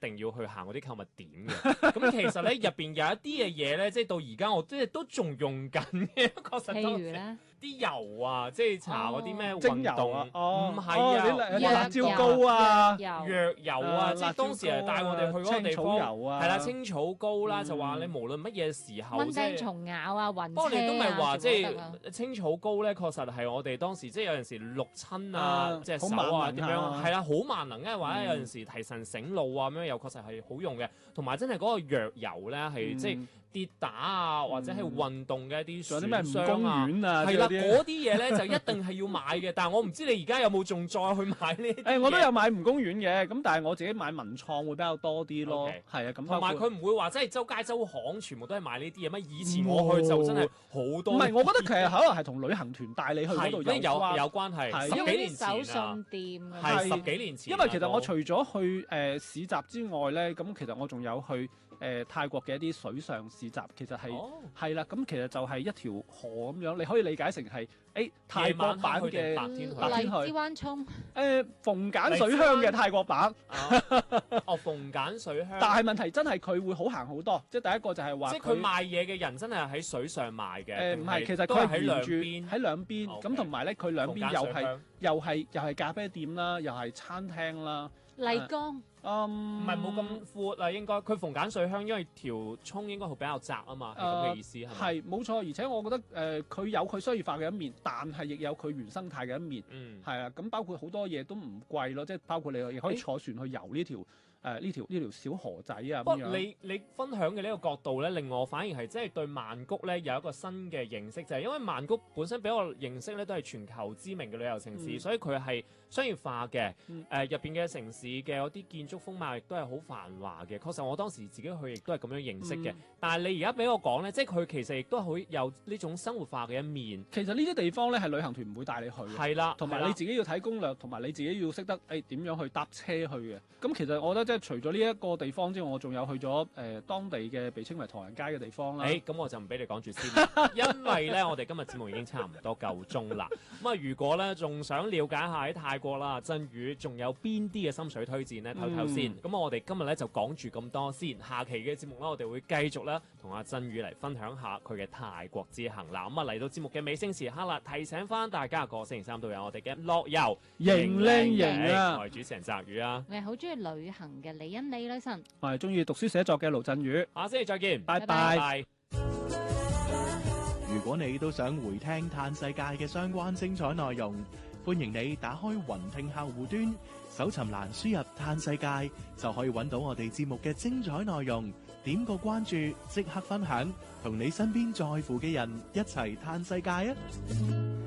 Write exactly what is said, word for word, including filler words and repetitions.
定要去行嗰啲購物點嘅。咁其實咧入邊有一啲嘅嘢咧，即係到而家我即係都仲用緊嘅，確實。 譬如咧， 啲油啊，即係搽嗰啲咩精油運動啊，哦， 唔係啊， 啲辣椒膏啊， 藥油啊，即係當時係帶我哋去嗰個地方，係啦，青草膏啦，就話你無論乜嘢時候， 蚊叮蟲咬啊，暈車啊， 不過你都咪話即係青草膏咧，確實係我哋當時即係有陣時淥親啊，即係手啊點樣，係啦，好萬能嘅，或者有陣時提神醒腦啊咁樣，又確實係好用嘅，同埋真係嗰個藥油咧係即係跌打啊，或者係運動嘅一啲損傷啊，係啦，嗰啲嘢咧就一定係要買嘅。但係我唔知你而家有冇仲再去買呢啲？ 誒，我都有買蜈蚣丸嘅，咁但係我自己買文創會比較多啲咯。係啊，咁同埋佢唔會話真係周街周巷全部都係買呢啲嘢咩？以前我去就真係好多。 唔係，我覺得其實可能係同旅行團帶你去嗰度有有有關係。十幾年前啊， 手信店係十幾年前。 因為其實我除咗去誒市集之外咧，咁其實我仲有去誒泰國嘅一啲水上市集，其實係係啦，咁其實就係一條河咁樣，你可以理解成係誒泰國版嘅白天去荔枝灣涌誒逢簡水鄉嘅泰國版。 哦，逢簡水鄉。 但係問題真係佢會好行好多，即係第一個就係話， 即係佢賣嘢嘅人真係喺水上賣嘅。 誒唔係，其實佢係喺兩邊，喺兩邊咁，同埋咧佢兩邊又係又係又係咖啡店啦，又係餐廳啦。 麗江。 嗯， 唔係冇咁闊啊，應該佢逢簡水鄉，因為條涌應該會比較窄啊嘛，係咁嘅意思係咪？ 係冇錯，而且我覺得誒佢、呃、有佢商業化嘅一面，但係亦有佢原生態嘅一面。嗯，係啊，咁包括好多嘢都唔貴咯，即係包括你亦可以坐船去遊呢條。誒呢條呢條小河仔啊！ 不過你你分享嘅呢個角度咧，令我反而係即係對曼谷咧有一個新嘅認識，就係因為曼谷本身俾我認識咧都係全球知名嘅旅遊城市，嗯、所以佢係商業化嘅。誒入邊嘅城市嘅嗰啲建築風貌亦都係好繁華嘅。確實我當時自己去亦都係咁樣認識嘅。嗯、但係你而家俾我講咧，即係佢其實亦都係好有呢種生活化嘅一面。 其實呢啲地方咧係旅行團唔會帶你去嘅。 係啦， 同埋你自己要睇攻略，同埋你自己要識得誒點樣去搭車去嘅。咁其實我覺得即係除咗呢一個地方之外，我仲有去咗誒、呃、當地嘅被稱為唐人街嘅地方啦。 誒咁、欸、我就唔俾你講住先，因為咧我哋今日節目已經差唔多夠鐘啦。咁啊，如果咧仲想了解下喺泰國啦，振宇仲有邊啲嘅心水推薦咧？唞唞先。咁、嗯、我哋今日咧就講住咁多先。下期嘅節目咧，我哋會繼續咧同阿振宇嚟分享下佢嘅泰國之行啦。咁啊嚟到節目嘅尾聲時刻啦，提醒翻大家個星期三都有我哋嘅樂遊型靚型啊！ 我係主持人澤宇啊， 我係好中意旅行嘅李欣李女神。 我係中意讀書寫作嘅盧振宇， 下星期再見， 拜拜。 拜拜。 如果你都想回聽嘆世界嘅相關精彩內容，歡迎你打開雲聽客戶端，搜尋欄輸入嘆世界，就可以揾到我哋節目嘅精彩內容。點個關注，即刻分享，同你身邊在乎嘅人一齊嘆世界啊！